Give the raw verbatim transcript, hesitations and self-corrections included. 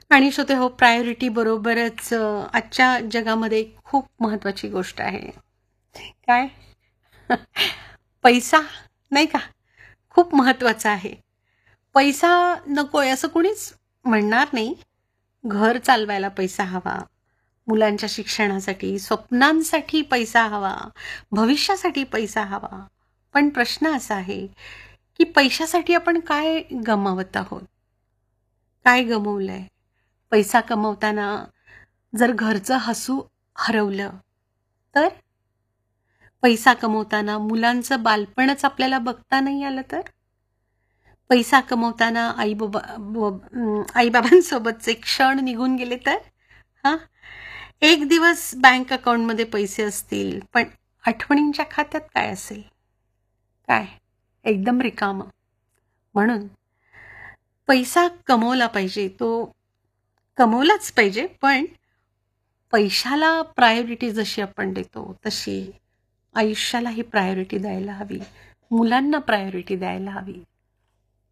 आणि श्रोते हो, प्रायोरिटी बरोबरच अ, आजच्या जगामध्ये खूप महत्त्वाची गोष्ट आहे. काय? पैसा, नाही का? खूप महत्त्वाचा आहे. पैसा नकोय असं कुणीच म्हणणार नाही. घर चालवायला पैसा हवा, मुलांच्या शिक्षणासाठी, स्वप्नांसाठी पैसा हवा, भविष्यासाठी पैसा हवा. पण प्रश्न असा आहे, की पैशासाठी आपण काय गमावत आहोत? काय गमावलंय? पैसा कमवताना जर घरचं हसू हरवलं तर? पैसा कमवताना मुलांचं बालपणच आपल्याला बघता नाही आलं तर? पैसा कमवताना आई बाबा आई बाबांसोबतचे क्षण निघून गेले तर? हां, एक दिवस बँक अकाउंटमध्ये पैसे असतील, पण आठवणींच्या खात्यात काय असेल? काय? एकदम रिकामं. म्हणून पैसा कमवला पाहिजे, तो कमवलाच पाहिजे, पण पैशाला प्रायोरिटी जशी आपण देतो तशी आयुष्यालाही प्रायोरिटी द्यायला हवी, मुलांना प्रायोरिटी द्यायला हवी.